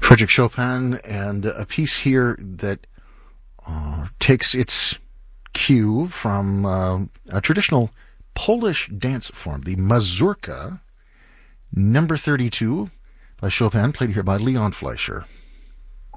Frederick Chopin, and a piece here that takes its cue from a traditional Polish dance form, the mazurka, number 32 by Chopin, played here by Leon Fleischer.